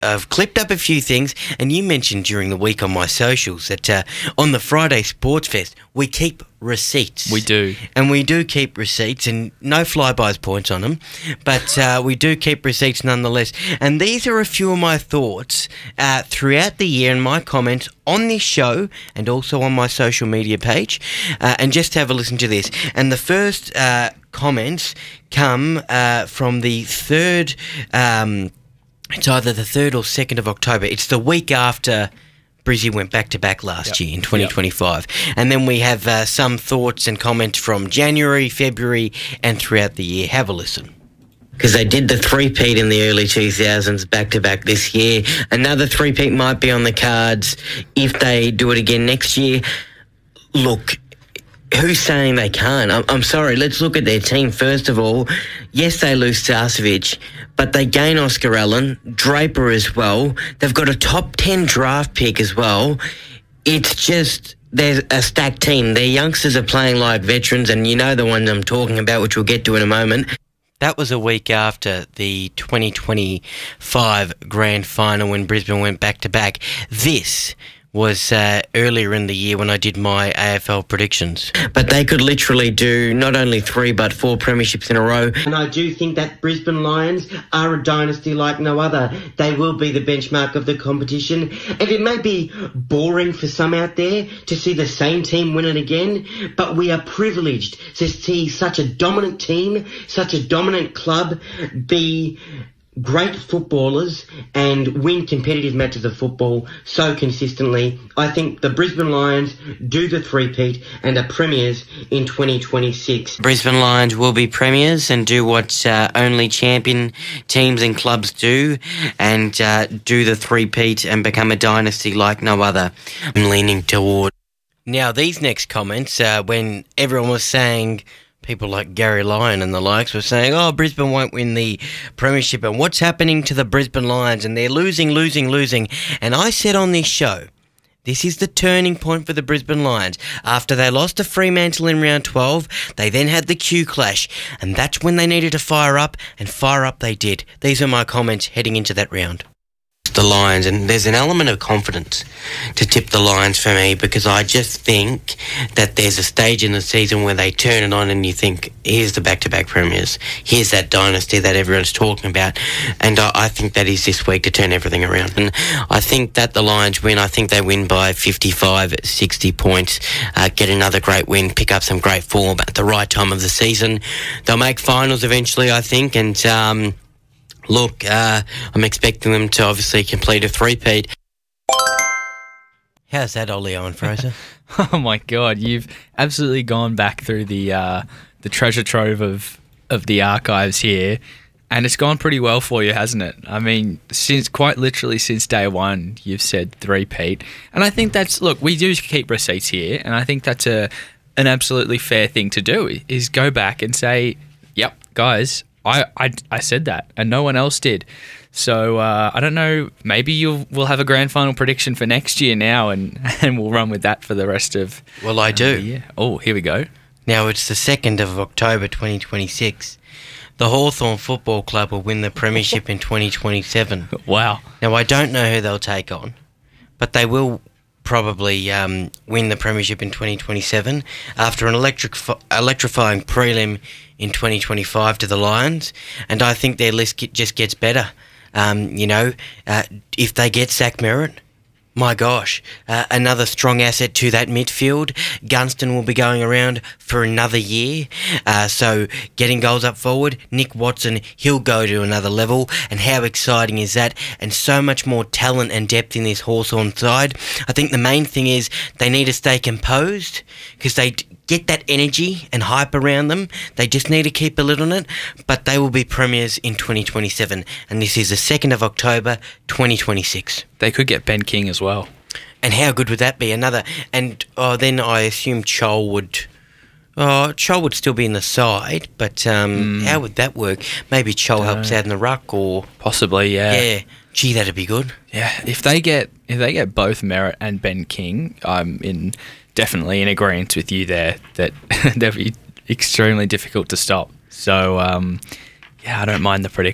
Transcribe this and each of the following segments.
I've clipped up a few things, and you mentioned during the week on my socials that on the Friday Sports Fest, we keep receipts. We do. And we do keep receipts, and no flybys points on them, but we do keep receipts nonetheless. And these are a few of my thoughts throughout the year and my comments on this show and also on my social media page. And just have a listen to this. And the first comments come from the third... it's either the 3rd or 2nd of October. It's the week after Brizzy went back-to-back last year in 2025. And then we have some thoughts and comments from January, February, and throughout the year. Have a listen. Because they did the three-peat in the early 2000s back-to-back this year. Another three-peat might be on the cards if they do it again next year. Look, who's saying they can't? I'm sorry, let's look at their team first of all. Yes, they lose Starcevic, but they gain Oscar Allen, Draper as well. They've got a top 10 draft pick as well. It's just, they're a stacked team. Their youngsters are playing like veterans, and you know the ones I'm talking about, which we'll get to in a moment. That was a week after the 2025 Grand Final when Brisbane went back-to-back. This was earlier in the year when I did my AFL predictions. But they could literally do not only 3 but 4 premierships in a row. And I do think that Brisbane Lions are a dynasty like no other. They will be the benchmark of the competition. And it may be boring for some out there to see the same team win it again, but we are privileged to see such a dominant team, such a dominant club be great footballers and win competitive matches of football so consistently. I think the Brisbane Lions do the three-peat and are premiers in 2026. Brisbane Lions will be premiers and do what only champion teams and clubs do, and do the three-peat and become a dynasty like no other. I'm leaning toward. Now, these next comments, when everyone was saying... people like Gary Lyon and the likes were saying, oh, Brisbane won't win the premiership, and what's happening to the Brisbane Lions, and they're losing. And I said on this show, this is the turning point for the Brisbane Lions. After they lost to Fremantle in round 12, they then had the Q clash, and that's when they needed to fire up, and fire up they did. These are my comments heading into that round. The Lions, and there's an element of confidence to tip the Lions for me, because I just think that there's a stage in the season where they turn it on and you think, here's the back-to-back premiers, here's that dynasty that everyone's talking about, and I think that is this week to turn everything around. And I think that the Lions win. I think they win by 55, 60 points, get another great win, pick up some great form at the right time of the season. They'll make finals eventually, I think, and look, I'm expecting them to obviously complete a three-peat. How's that, Ollie Owen Fraser? Oh my God, you've absolutely gone back through the treasure trove of the archives here, and it's gone pretty well for you, hasn't it? I mean, quite literally since day one, you've said three-peat, and I think that's, look, we do keep receipts here, and I think that's an absolutely fair thing to do, is go back and say, yep, guys, I said that, and no one else did. So I don't know. Maybe we'll have a grand final prediction for next year now, and we'll run with that for the rest of. Well, I do. The year. Oh, here we go. Now it's the 2nd of October, 2026. The Hawthorn Football Club will win the premiership in 2027. Wow. Now I don't know who they'll take on, but they will probably win the premiership in 2027 after an electrifying prelim in 2025 to the Lions, and I think their list just gets better. If they get Zach Merritt, my gosh, another strong asset to that midfield. Gunston will be going around for another year, so getting goals up forward. Nick Watson, he'll go to another level, and how exciting is that? And so much more talent and depth in this Hawthorn side. I think the main thing is they need to stay composed, because they get that energy and hype around them. They just need to keep a lid on it, but they will be premiers in 2027, and this is the 2nd of October, 2026. They could get Ben King as well. And how good would that be? Another, and then I assume Chol would still be in the side, but how would that work? Maybe Chol helps out in the ruck, or possibly, yeah. Yeah, gee, that'd be good. Yeah, if they get both Merritt and Ben King, I'm definitely in agreement with you there that they'll be extremely difficult to stop. So, I don't mind the prediction.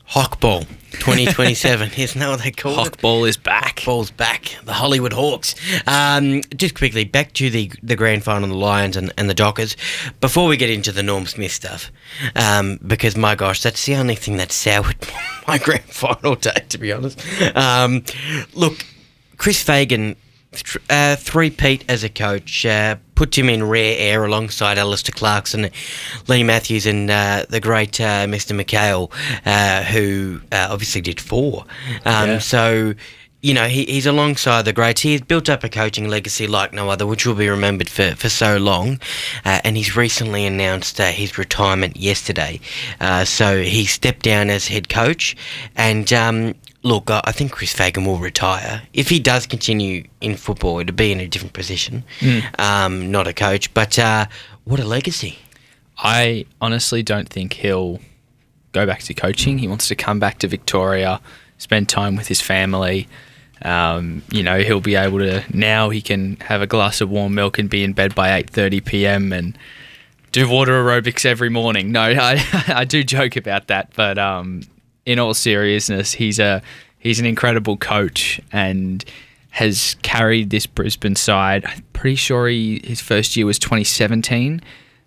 Hockball 2027. Isn't that what they call it? Hockball is back. Hockball's back. The Hollywood Hawks. Just quickly, back to the grand final, the Lions and the Dockers. Before we get into the Norm Smith stuff, because my gosh, that's the only thing that soured my grand final day, to be honest. Look, Chris Fagan, three-peat as a coach, put him in rare air alongside Alistair Clarkson, Lee Matthews and the great Mr. McHale, who obviously did four. So, you know, he's alongside the greats. He has built up a coaching legacy like no other, which will be remembered for so long. And he's recently announced his retirement yesterday. So he stepped down as head coach. And look, I think Chris Fagan will retire. If he does continue in football, it'll be in a different position, not a coach. But what a legacy. I honestly don't think he'll go back to coaching. He wants to come back to Victoria, spend time with his family. You know, he'll be able to, now he can have a glass of warm milk and be in bed by 8:30 p.m. and do water aerobics every morning. No, I do joke about that, but in all seriousness, he's an incredible coach and has carried this Brisbane side. I'm pretty sure his first year was 2017,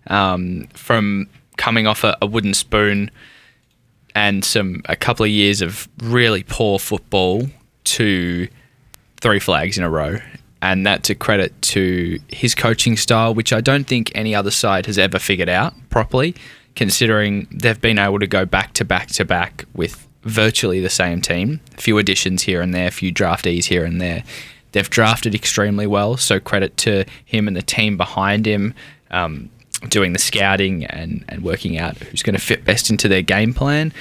from coming off a wooden spoon and a couple of years of really poor football to 3 flags in a row. And that's a credit to his coaching style, which I don't think any other side has ever figured out properly, considering they've been able to go back to back to back with virtually the same team. A few additions here and there, a few draftees here and there. They've drafted extremely well, so credit to him and the team behind him, doing the scouting and working out who's going to fit best into their game plan.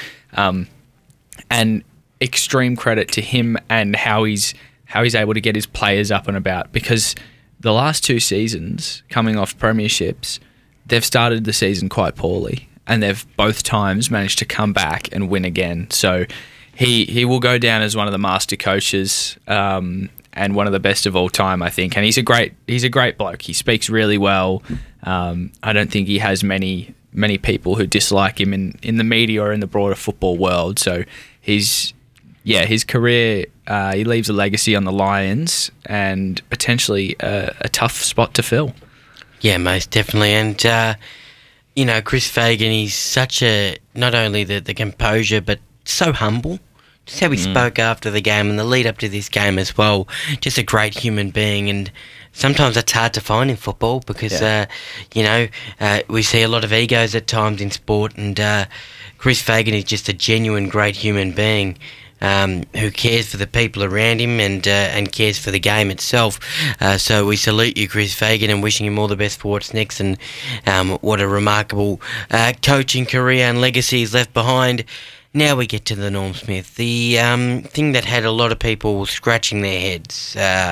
And extreme credit to him and how he's able to get his players up and about, because the last 2 seasons coming off premierships, they've started the season quite poorly and they've both times managed to come back and win again. So he will go down as one of the master coaches, and one of the best of all time, I think. And he's a great bloke. He speaks really well. I don't think he has many people who dislike him in the media or in the broader football world. So his career, he leaves a legacy on the Lions and potentially a tough spot to fill. Yeah, most definitely. And, you know, Chris Fagan, he's such not only the composure, but so humble. Just how he spoke after the game and the lead up to this game as well. Just a great human being. And sometimes that's hard to find in football because, you know, we see a lot of egos at times in sport. And Chris Fagan is just a genuine great human being. Who cares for the people around him and cares for the game itself. So we salute you, Chris Fagan, and wishing him all the best for what's next. And what a remarkable coaching career and legacy he's left behind. Now we get to the Norm Smith, the thing that had a lot of people scratching their heads.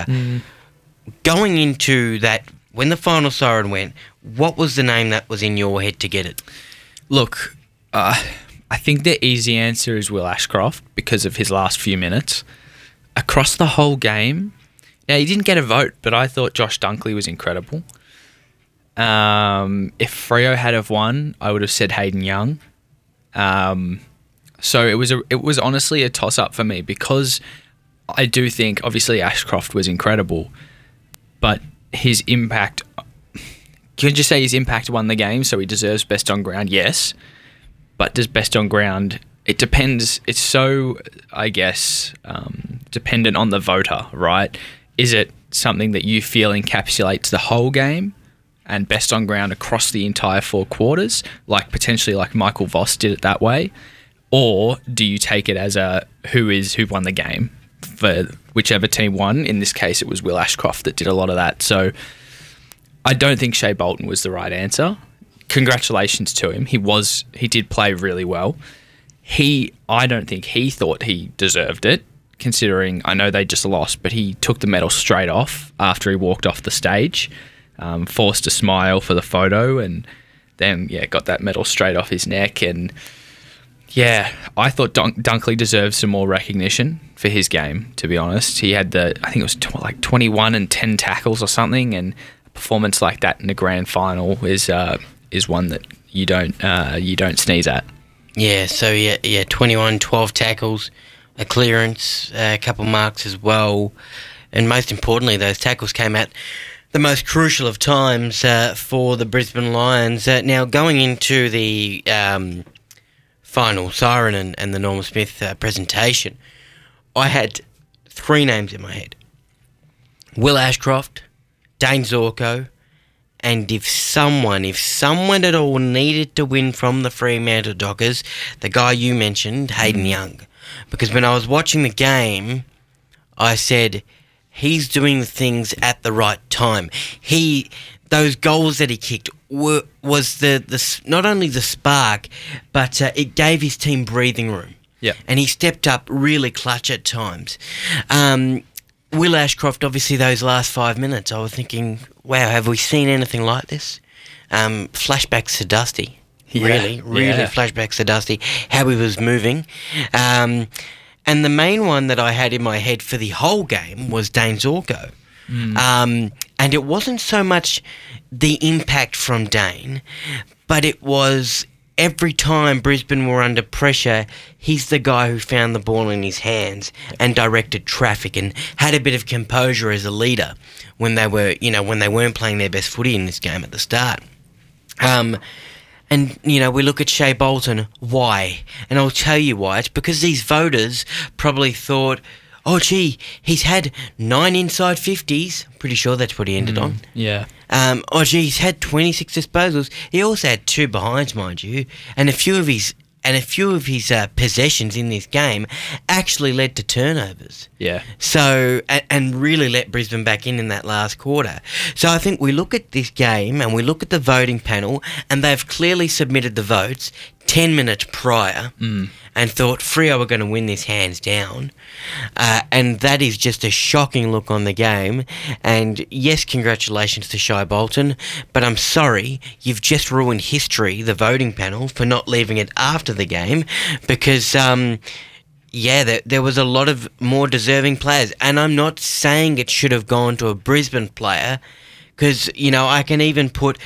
Going into that, when the final siren went, what was the name that was in your head to get it? Look, I think the easy answer is Will Ashcroft because of his last few minutes. Across the whole game, now he didn't get a vote, but I thought Josh Dunkley was incredible. If Freo had have won, I would have said Hayden Young. So it was honestly a toss-up for me because I do think, obviously, Ashcroft was incredible, but his impact... Can you just say his impact won the game, so he deserves best on ground? Yes. But does best on ground... It depends. It's so, I guess, dependent on the voter, right? Is it something that you feel encapsulates the whole game and best on ground across the entire 4 quarters, like potentially like Michael Voss did it that way? Or do you take it as who won the game for whichever team won? In this case, it was Will Ashcroft that did a lot of that. So I don't think Shea Bolton was the right answer. Congratulations to him. He did play really well. I don't think he thought he deserved it, considering I know they just lost, but he took the medal straight off after he walked off the stage, forced a smile for the photo, and then got that medal straight off his neck. And I thought Dunkley deserved some more recognition for his game, to be honest. He had I think it was 21 and 10 tackles or something, and a performance like that in the grand final is one that you don't sneeze at. Yeah, so 21, 12 tackles, a clearance, a couple marks as well, and most importantly, those tackles came at the most crucial of times for the Brisbane Lions. Now, going into the final siren and the Norman Smith presentation, I had three names in my head: Will Ashcroft, Dane Zorko, and if someone at all needed to win from the Fremantle Dockers, the guy you mentioned, Hayden Young. Because when I was watching the game, I said, he's doing the things at the right time. Those goals that he kicked was the not only the spark, but it gave his team breathing room. Yeah. And he stepped up really clutch at times. Will Ashcroft, obviously, those last 5 minutes, I was thinking, wow, have we seen anything like this? Flashbacks to Dusty. Really flashbacks to Dusty, how he was moving. And the main one that I had in my head for the whole game was Dane Zorko. And it wasn't so much the impact from Dane, but it was every time Brisbane were under pressure, he's the guy who found the ball in his hands and directed traffic and had a bit of composure as a leader when they weren't playing their best footy in this game at the start. And, we look at Shea Bolton. Why? And I'll tell you why. It's because these voters probably thought, oh, gee, he's had 9 inside 50s. Pretty sure that's what he ended on. Yeah. Oh, gee, he's had 26 disposals. He also had 2 behinds, mind you, and a few of his possessions in this game actually led to turnovers. Yeah. So, and really let Brisbane back in that last quarter. So I think we look at this game and we look at the voting panel, and they've clearly submitted the votes 10 minutes prior and thought Freo were going to win this hands down. And that is just a shocking look on the game. And yes, congratulations to Shai Bolton, but I'm sorry, you've just ruined history, the voting panel, for not leaving it after the game, because there was a lot of more deserving players. And I'm not saying it should have gone to a Brisbane player, because I can even put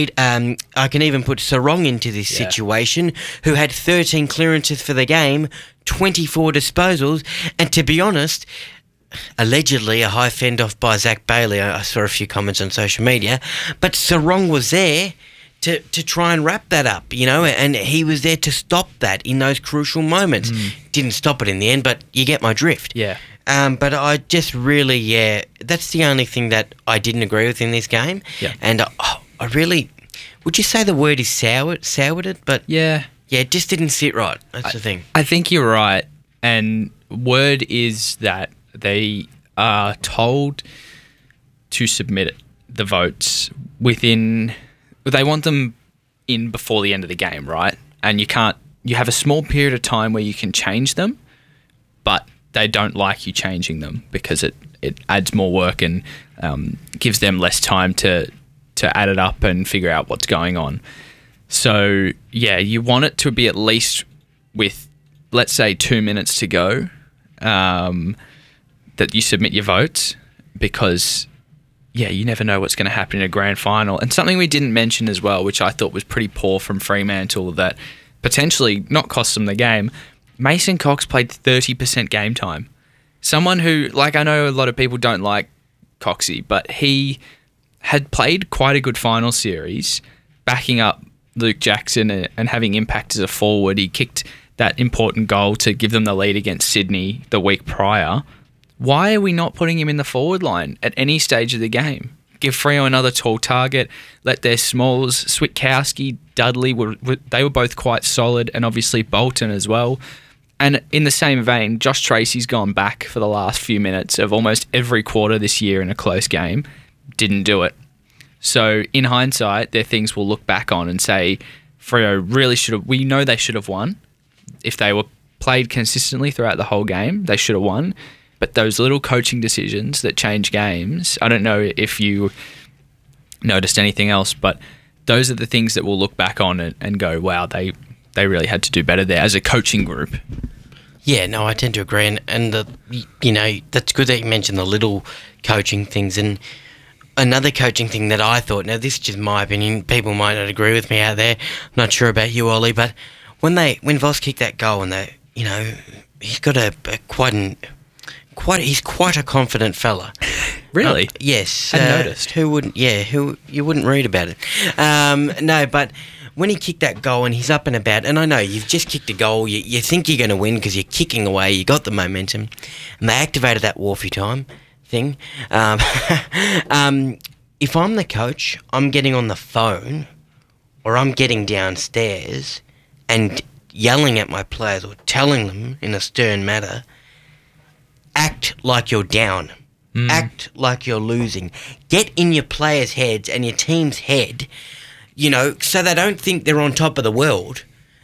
Sarong into this situation, who had 13 clearances for the game, 24 disposals, and to be honest, allegedly a high fend off by Zach Bailey. I saw a few comments on social media, but Sarong was there to try and wrap that up, and he was there to stop that in those crucial moments. Didn't stop it in the end, but you get my drift. Yeah. But I just really, that's the only thing that I didn't agree with in this game. Yeah. And I really, would you say the word is soured it? But yeah, it just didn't sit right. That's the thing. I think you're right. And word is that they are told to submit the votes within, they want them in before the end of the game, right? And you have a small period of time where you can change them, but they don't like you changing them because it adds more work and gives them less time to add it up and figure out what's going on. So, you want it to be at least with, let's say, 2 minutes to go that you submit your votes, because, you never know what's going to happen in a grand final. And something we didn't mention as well, which I thought was pretty poor from Fremantle, that potentially not cost them the game, Mason Cox played 30% game time. Someone who, I know a lot of people don't like Coxie, but he had played quite a good final series, backing up Luke Jackson and having impact as a forward. He kicked that important goal to give them the lead against Sydney the week prior. Why are we not putting him in the forward line at any stage of the game? Give Freo another tall target, let their smalls, Switkowski, Dudley, they were both quite solid, and obviously Bolton as well. And in the same vein, Josh Tracy's gone back for the last few minutes of almost every quarter this year in a close game. Didn't do it. So in hindsight, there are things we'll look back on and say, Freo really should have, we know they should have won. If they were played consistently throughout the whole game, they should have won. But those little coaching decisions that change games, I don't know if you noticed anything else, but those are the things that we'll look back on and go, wow, they really had to do better there as a coaching group. Yeah, no, I tend to agree. And that's good that you mentioned the little coaching things. And another coaching thing that I thought, now this is just my opinion, people might not agree with me out there, I'm not sure about you, Ollie, but when Voss kicked that goal, and he's got he's quite a confident fella. Really? Yes. I noticed. Who wouldn't? Yeah, you wouldn't read about it. No, but when he kicked that goal and he's up and about, and I know you've just kicked a goal, you think you're going to win because you're kicking away, you got the momentum, and they activated that Wharfie time thing. If I'm the coach, I'm getting on the phone or I'm getting downstairs and yelling at my players or telling them in a stern manner, act like you're down. Act like you're losing. Get in your players' heads and your team's head, so they don't think they're on top of the world.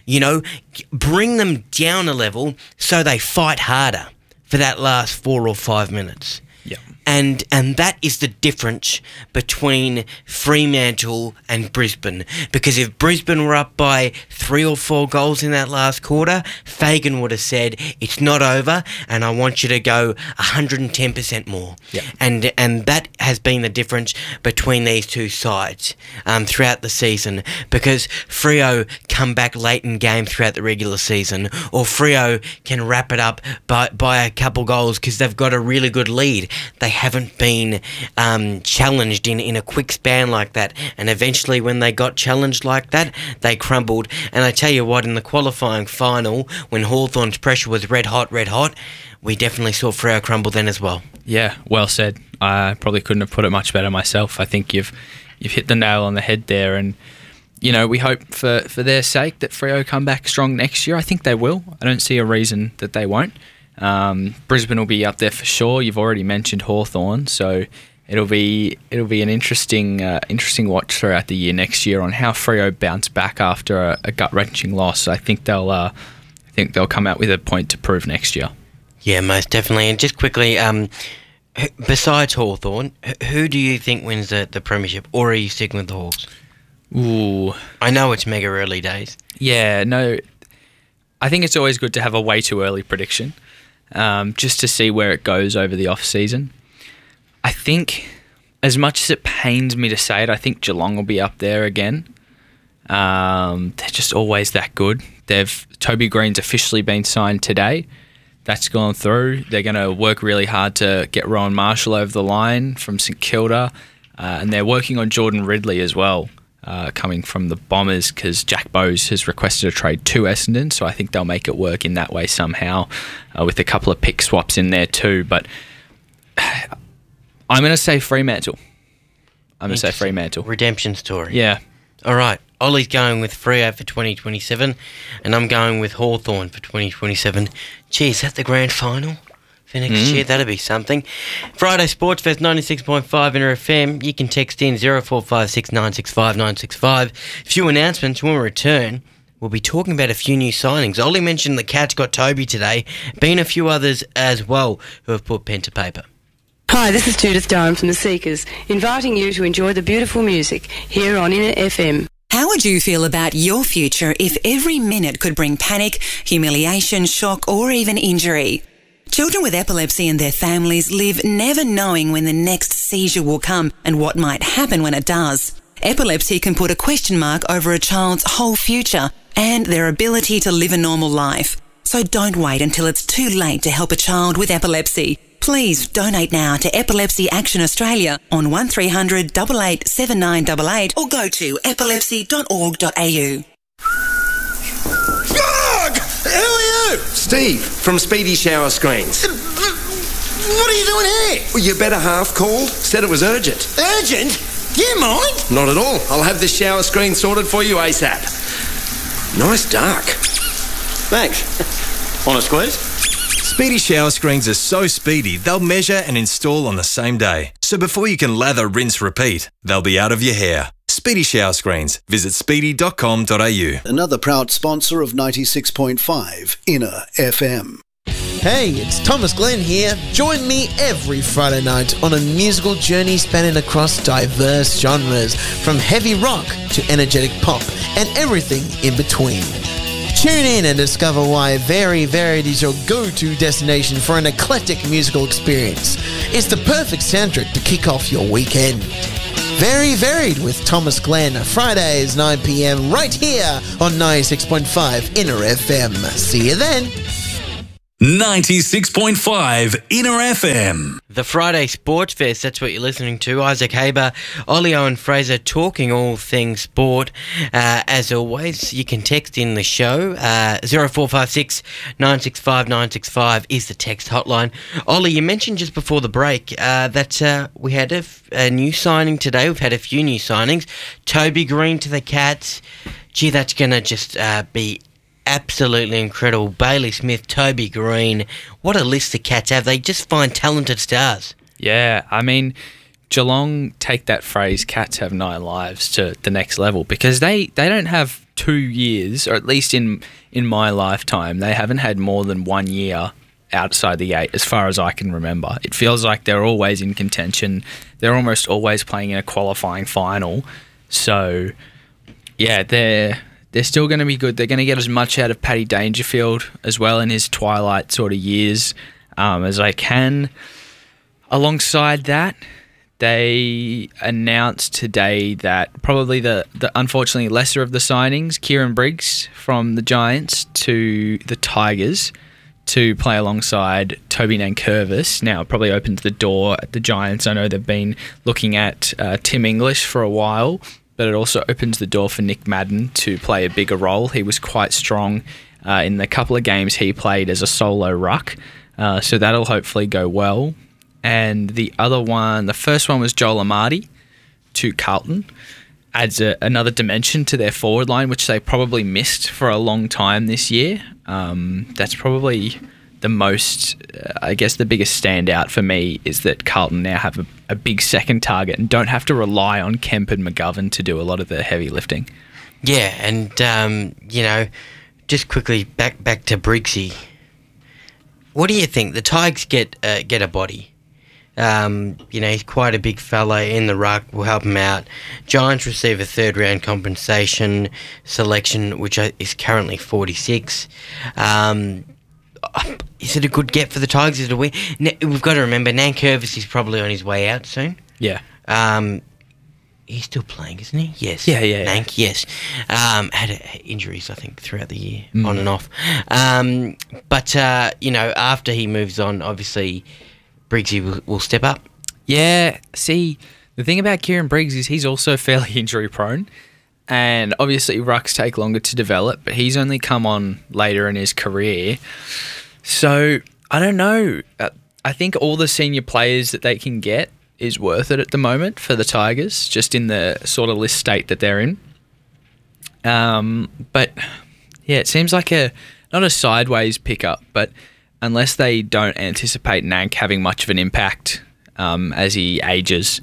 Bring them down a level so they fight harder for that last 4 or 5 minutes. Yeah. And that is the difference between Fremantle and Brisbane. Because if Brisbane were up by 3 or 4 goals in that last quarter, Fagan would have said, it's not over and I want you to go 110% more. Yeah. And that has been the difference between these two sides throughout the season. Because Freo come back late in game throughout the regular season, or Freo can wrap it up by a couple goals because they've got a really good lead. They haven't been challenged in a quick span like that, and eventually when they got challenged like that, they crumbled. And I tell you what, in the qualifying final, when Hawthorn's pressure was red hot, we definitely saw Freo crumble then as well. Yeah, well said. I probably couldn't have put it much better myself. I think you've hit the nail on the head there, and we hope for their sake that Freo come back strong next year. I think they will. I don't see a reason that they won't. Brisbane will be up there for sure. You've already mentioned Hawthorn, so it'll be an interesting watch throughout the year next year on how Freo bounce back after a gut-wrenching loss. I think they'll come out with a point to prove next year. Yeah, most definitely. And just quickly, besides Hawthorn, who do you think wins the premiership, or are you sticking with the Hawks? Ooh, I know it's mega early days. Yeah, no, I think it's always good to have a way too early prediction. Just to see where it goes over the off-season. I think, as much as it pains me to say it, I think Geelong will be up there again. They're just always that good. Toby Green's officially been signed today. That's gone through. They're going to work really hard to get Rowan Marshall over the line from St Kilda. And they're working on Jordan Ridley as well, coming from the Bombers, because Jack Bowes has requested a trade to Essendon, so I think they'll make it work in that way somehow, with a couple of pick swaps in there too. But I'm going to say Fremantle. Redemption story. Yeah. All right. Ollie's going with Freo for 2027, and I'm going with Hawthorn for 2027. Geez, is that the grand final for next year? That'll be something. Friday Sports Fest 96.5 Inter FM. You can text in 0456 965 965. Few announcements. When we return, we'll be talking about a few new signings. Ollie mentioned the Cats got Toby today. Been a few others as well who have put pen to paper. Hi, this is Judith Durham from The Seekers, inviting you to enjoy the beautiful music here on Inter FM. How would you feel about your future if every minute could bring panic, humiliation, shock, or even injury? Children with epilepsy and their families live never knowing when the next seizure will come and what might happen when it does. Epilepsy can put a question mark over a child's whole future and their ability to live a normal life. So don't wait until it's too late to help a child with epilepsy. Please donate now to Epilepsy Action Australia on 1300 88 7988 or go to epilepsy.org.au. Dog! Who are you? Steve, from Speedy Shower Screens. What are you doing here? Well, your better half called, said it was urgent. Urgent? Do you mind? Not at all. I'll have this shower screen sorted for you ASAP. Nice dark. Thanks. On a squeeze? Speedy Shower Screens are so speedy, they'll measure and install on the same day. So before you can lather, rinse, repeat, they'll be out of your hair. Speedy Shower Screens. Visit speedy.com.au. Another proud sponsor of 96.5 Inner FM. Hey, it's Thomas Glenn here. Join me every Friday night on a musical journey spanning across diverse genres, from heavy rock to energetic pop and everything in between. Tune in and discover why Very Varied is your go-to destination for an eclectic musical experience. It's the perfect soundtrack to kick off your weekend. Very Varied with Thomas Glenn. Fridays, 9 p.m. right here on 96.5 Inner FM. See you then. 96.5 Inner FM. The Friday Sports Fest, that's what you're listening to. Isaac Haber, Ollie Owen Fraser talking all things sport. As always, you can text in the show. 0456 965 965 is the text hotline. Ollie, you mentioned just before the break that we had a new signing today. We've had a few new signings. Toby Green to the Cats. Gee, that's going to just be absolutely incredible. Bailey Smith, Toby Green. What a list the Cats have. They just find talented stars. Yeah, I mean, Geelong take that phrase, Cats have 9 lives, to the next level, because they don't have 2 years, or at least in my lifetime, they haven't had more than 1 year outside the 8, as far as I can remember. It feels like they're always in contention. They're almost always playing in a qualifying final. So, yeah, they're still going to be good. They're going to get as much out of Paddy Dangerfield as well in his twilight sort of years as they can. Alongside that, they announced today that probably the unfortunately lesser of the signings, Kieran Briggs from the Giants to the Tigers to play alongside Toby Nankervis. Now, it probably opens the door at the Giants. I know they've been looking at Tim English for a while, but it also opens the door for Nick Madden to play a bigger role. He was quite strong in the couple of games he played as a solo ruck, so that'll hopefully go well. And the first one was Joel Amadi to Carlton. Adds another dimension to their forward line, which they probably missed for a long time this year. That's probably the most, I guess the biggest standout for me is that Carlton now have a big second target and don't have to rely on Kemp and McGovern to do a lot of the heavy lifting. Yeah, and, just quickly back to Briggsy. What do you think? The Tigers get a body. He's quite a big fella in the ruck, will help him out. Giants receive a 3rd round compensation selection, which is currently 46. Is it a good get for the Tigers? Is it a win? We've got to remember, Nankervis is probably on his way out soon. Yeah. He's still playing, isn't he? Yes. Yeah. Nank, yes. Had injuries, I think, throughout the year, on and off. But after he moves on, obviously, Briggsy will step up. Yeah, see, the thing about Kieran Briggs is he's also fairly injury prone, and obviously rucks take longer to develop, but he's only come on later in his career. So, I don't know. I think all the senior players that they can get is worth it at the moment for the Tigers, just in the sort of list state that they're in. But, yeah, it seems like not a sideways pickup, but unless they don't anticipate Nank having much of an impact as he ages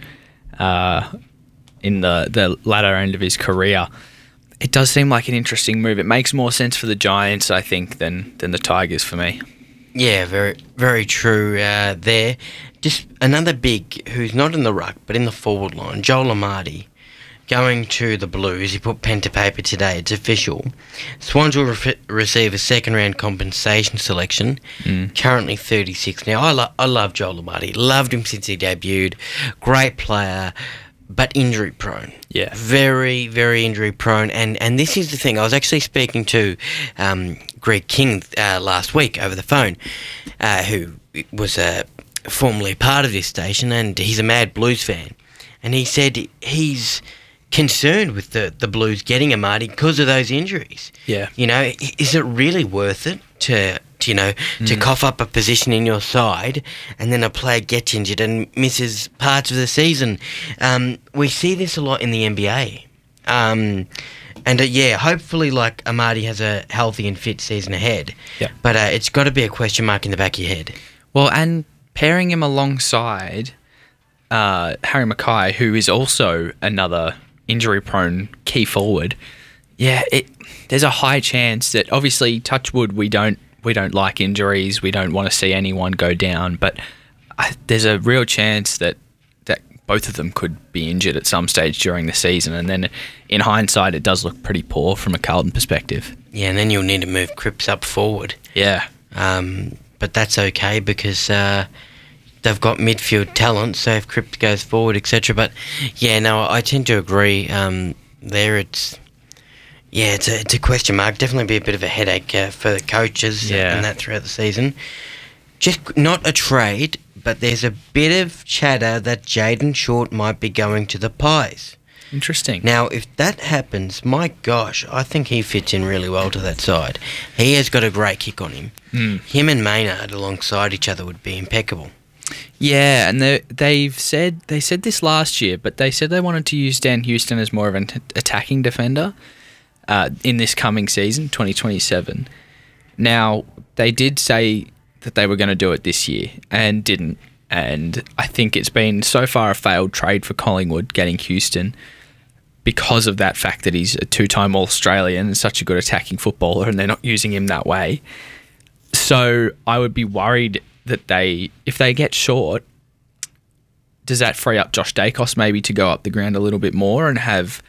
in the latter end of his career, it does seem like an interesting move. It makes more sense for the Giants, I think, than the Tigers for me. Yeah, very, very true there. Just another big, who's not in the ruck, but in the forward line, Joel Amadi, going to the Blues. He put pen to paper today. It's official. Swans will receive a 2nd round compensation selection. Currently 36. Now, I love Joel Amadi. Loved him since he debuted. Great player, but injury prone. Yeah. Very, very injury prone. And this is the thing. I was actually speaking to Greg King last week over the phone, who was formerly part of this station, and he's a mad Blues fan. And he said he's concerned with the Blues getting Amadi because of those injuries. Yeah. Is it really worth it to cough up a position in your side and then a player gets injured and misses parts of the season? We see this a lot in the NBA. Hopefully, Amadi has a healthy and fit season ahead. Yeah. But it's got to be a question mark in the back of your head. Well, and pairing him alongside Harry Mackay, who is also another injury-prone key forward, there's a high chance that, obviously, touch wood, we don't like injuries. We don't want to see anyone go down, but there's a real chance that both of them could be injured at some stage during the season, and then in hindsight, it does look pretty poor from a Carlton perspective. Yeah, and then you'll need to move Cripps up forward. Yeah. But that's okay because they've got midfield talent, so if Cripps goes forward, etc. But yeah, no, I tend to agree. There, it's a question mark. Definitely be a bit of a headache for the coaches and that throughout the season. Just not a trade, but there's a bit of chatter that Jayden Short might be going to the Pies. Interesting. Now, if that happens, my gosh, I think he fits in really well to that side. He has got a great kick on him. Him and Maynard alongside each other would be impeccable. Yeah, and they said this last year, but they said they wanted to use Dan Houston as more of an attacking defender in this coming season, 2027. Now, they did say that they were going to do it this year and didn't. And I think it's been so far a failed trade for Collingwood getting Houston because of that fact that he's a two-time All-Australian and such a good attacking footballer, and they're not using him that way. So I would be worried that if they get Short, does that free up Josh Dacos maybe to go up the ground a little bit more and have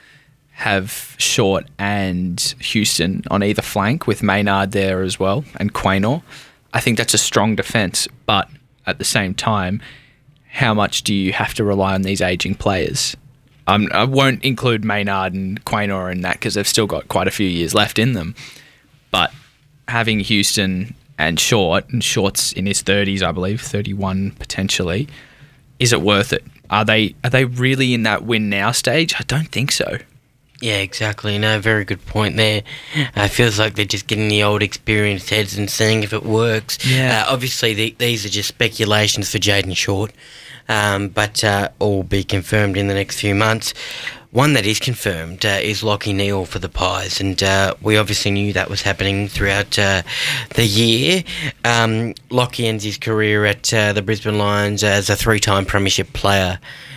Short and Houston on either flank with Maynard there as well and Quaynor? I think that's a strong defence, but at the same time, how much do you have to rely on these ageing players? I won't include Maynard and Quaynor in that because they've still got quite a few years left in them. But having Houston and Short's in his 30s, I believe, 31 potentially, is it worth it? Are they really in that win now stage? I don't think so. Yeah, exactly. No, very good point there. It feels like they're just getting the old experienced heads and seeing if it works. Yeah. Obviously, these are just speculations for Jayden Short, but all be confirmed in the next few months. One that is confirmed is Lachie Neale for the Pies, and we obviously knew that was happening throughout the year. Lachie ends his career at the Brisbane Lions as a 3-time premiership player.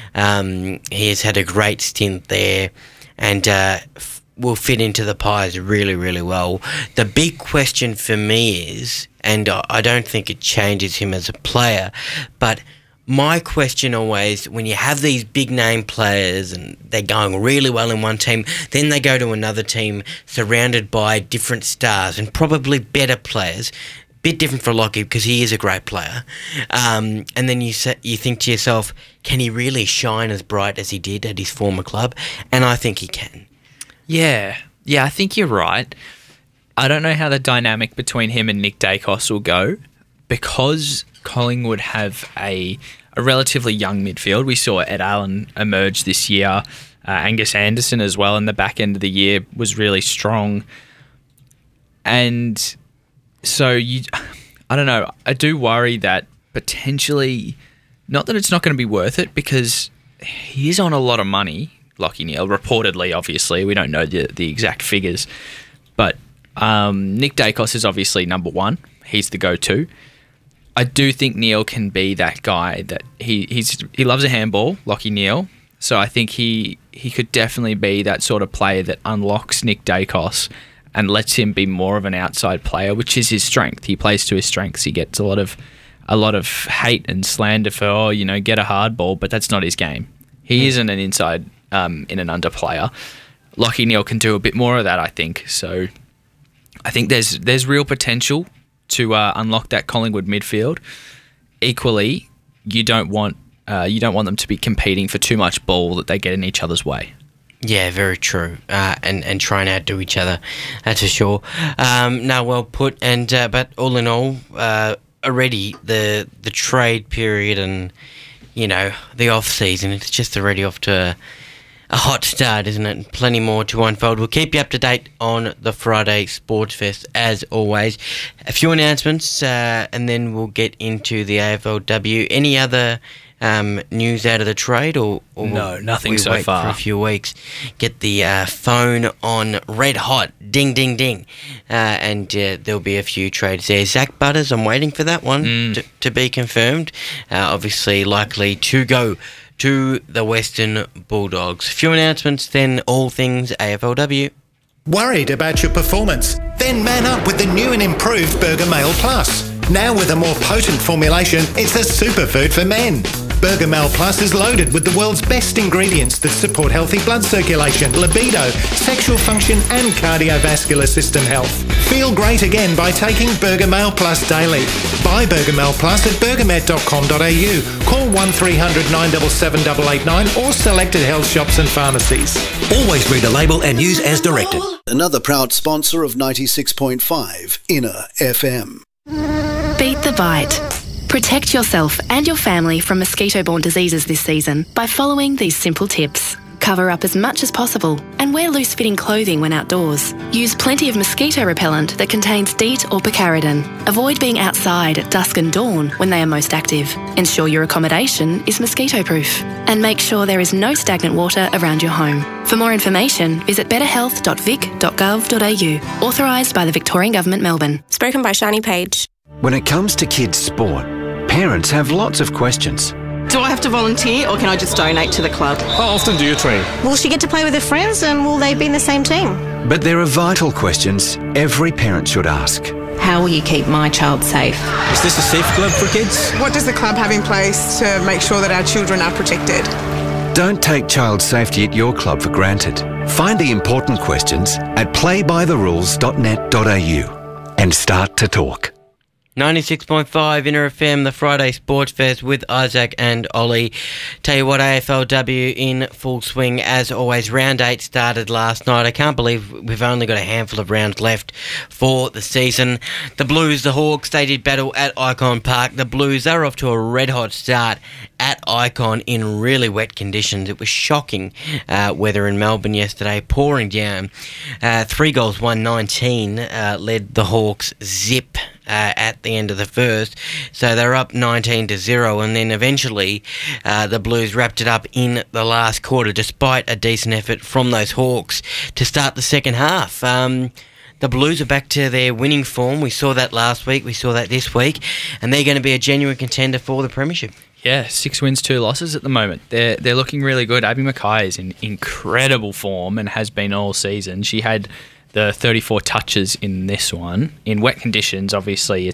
He has had a great stint there, and will fit into the Pies really, really well. The big question for me is, and I don't think it changes him as a player, but my question always, when you have these big name players and they're going really well in one team, then they go to another team surrounded by different stars and probably better players. Bit different for Lachie because he is a great player. And then you think to yourself, can he really shine as bright as he did at his former club? And I think he can. Yeah, I think you're right. I don't know how the dynamic between him and Nick Dacos will go because Collingwood have a relatively young midfield. We saw Ed Allen emerge this year. Angus Anderson as well in the back end of the year was really strong. And so I don't know. I do worry that potentially, not that it's not going to be worth it because he is on a lot of money, Lachie Neale, reportedly, obviously. We don't know the exact figures. But Nick Dacos is obviously number one. He's the go-to. I do think Neale can be that guy that he loves a handball, Lachie Neale. So I think he could definitely be that sort of player that unlocks Nick Dacos and lets him be more of an outside player, which is his strength. He plays to his strengths. He gets a lot of hate and slander for get a hard ball, but that's not his game. He isn't an inside in and under player. Lachie Neale can do a bit more of that, I think. So I think there's real potential to unlock that Collingwood midfield. Equally, you don't want them to be competing for too much ball that they get in each other's way. Yeah, very true. And try and outdo each other, that's for sure. No, well put. And but all in all, already the trade period and the off season, it's just already off to a hot start, isn't it? Plenty more to unfold. We'll keep you up to date on the Friday Sports Fest as always. A few announcements, and then we'll get into the AFLW. Any other news out of the trade, or no, nothing so wait far. For a few weeks, get the phone on red hot, ding, ding, ding, and there'll be a few trades there. Zach Butters, I'm waiting for that one to be confirmed. Obviously, likely to go to the Western Bulldogs. A few announcements, then all things AFLW. Worried about your performance? Then man up with the new and improved Burger Mail Plus. Now with a more potent formulation, it's the superfood for men. Bergamel Plus is loaded with the world's best ingredients that support healthy blood circulation, libido, sexual function and cardiovascular system health. Feel great again by taking Bergamel Plus daily. Buy Bergamel Plus at bergamet.com.au. Call 1300 977 889 or selected health shops and pharmacies. Always read the label and use as directed. Another proud sponsor of 96.5 Inner FM. Beat the bite. Protect yourself and your family from mosquito-borne diseases this season by following these simple tips. Cover up as much as possible and wear loose-fitting clothing when outdoors. Use plenty of mosquito repellent that contains DEET or picaridin. Avoid being outside at dusk and dawn when they are most active. Ensure your accommodation is mosquito-proof. And make sure there is no stagnant water around your home. For more information, visit betterhealth.vic.gov.au. Authorised by the Victorian Government, Melbourne. Spoken by Shani Page. When it comes to kids' sport, parents have lots of questions. Do I have to volunteer or can I just donate to the club? How often do you train? Will she get to play with her friends and will they be in the same team? But there are vital questions every parent should ask. How will you keep my child safe? Is this a safe club for kids? What does the club have in place to make sure that our children are protected? Don't take child safety at your club for granted. Find the important questions at playbytherules.net.au and start to talk. 96.5 Inner FM, the Friday Sports Fest with Isaac and Ollie. Tell you what, AFLW in full swing as always. Round 8 started last night. I can't believe we've only got a handful of rounds left for the season. The Blues, the Hawks, they did battle at Icon Park. The Blues, they were off to a red-hot start at Icon in really wet conditions. It was shocking weather in Melbourne yesterday, pouring down. 3 goals, 119 led the Hawks zip at the end of the first, so they're up 19-0, and then eventually the Blues wrapped it up in the last quarter despite a decent effort from those Hawks to start the second half. The Blues are back to their winning form. We saw that last week, we saw that this week, and they're going to be a genuine contender for the premiership. Yeah, 6 wins, 2 losses at the moment. They're looking really good. Abby Mackay is in incredible form and has been all season. She had the 34 touches in this one. In wet conditions, obviously,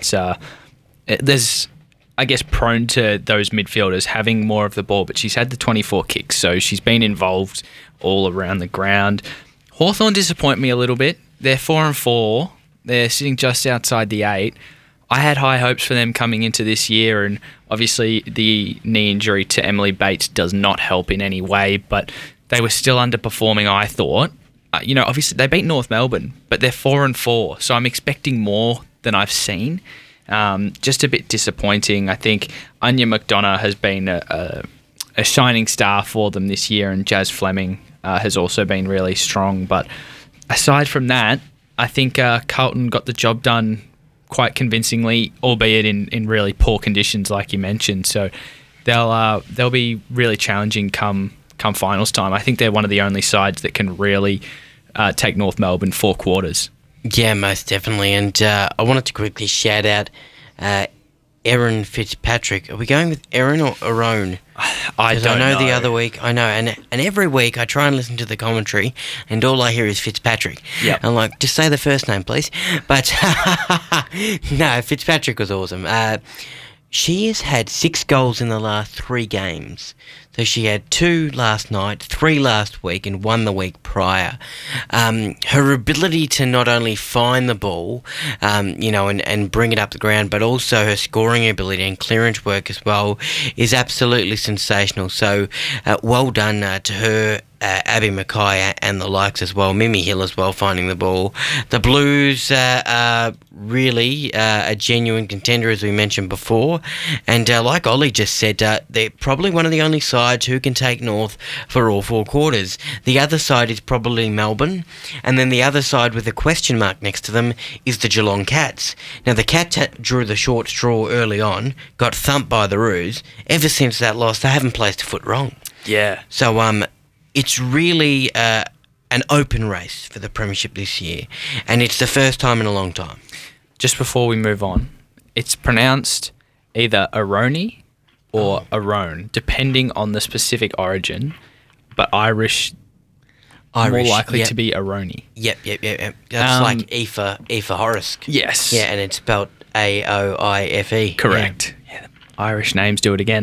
there's, I guess, prone to those midfielders having more of the ball, but she's had the 24 kicks, so she's been involved all around the ground. Hawthorn disappoint me a little bit. They're 4-4. They're sitting just outside the 8. I had high hopes for them coming into this year, and obviously the knee injury to Emily Bates does not help in any way, but they were still underperforming, I thought. Obviously they beat North Melbourne, but they're 4-4, so I'm expecting more than I've seen. Just a bit disappointing. I think Anya McDonough has been a shining star for them this year, and Jazz Fleming has also been really strong. But aside from that, I think Carlton got the job done quite convincingly, albeit in really poor conditions, like you mentioned. So they'll be really challenging come finals time. I think they're one of the only sides that can really take North Melbourne 4 quarters. Yeah, most definitely. And I wanted to quickly shout out Erin Fitzpatrick. Are we going with Erin or Aaron? I don't know. The other week, I know, and every week I try and listen to the commentary, and all I hear is Fitzpatrick. Yep. I'm like, just say the first name, please. But no, Fitzpatrick was awesome. She has had 6 goals in the last 3 games. So she had 2 last night, 3 last week, and 1 the week prior. Her ability to not only find the ball, and bring it up the ground, but also her scoring ability and clearance work as well is absolutely sensational. So well done to her, Abby Mackay and the likes as well. Mimi Hill as well, finding the ball. The Blues are really a genuine contender, as we mentioned before. And like Ollie just said, they're probably one of the only sides who can take North for all 4 quarters. The other side is probably Melbourne. And then the other side with a question mark next to them is the Geelong Cats. Now, the Cats drew the short straw early on, got thumped by the Roos. Ever since that loss, they haven't placed a foot wrong. Yeah. So, it's really an open race for the premiership this year, and it's the first time in a long time. Just before we move on, it's pronounced either Aroni or Arone, depending on the specific origin, but Irish more likely to be Aroni. Yep. That's like Aoife Horrisk. Yes. Yeah, and it's spelled Aoife. Correct. Yeah. Irish names do it again.